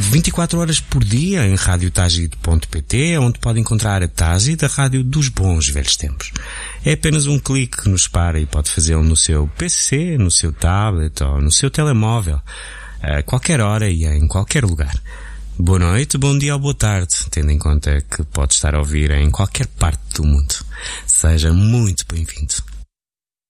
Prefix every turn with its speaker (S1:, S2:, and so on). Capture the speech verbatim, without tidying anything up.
S1: vinte e quatro horas por dia em rádio tagid ponto pt, onde pode encontrar a Tagid, a rádio dos bons velhos tempos. É apenas um clique que nos para e pode fazê-lo no seu P C, no seu tablet ou no seu telemóvel, a qualquer hora e em qualquer lugar. Boa noite, bom dia ou boa tarde, tendo em conta que pode estar a ouvir em qualquer parte do mundo. Seja muito bem-vindo.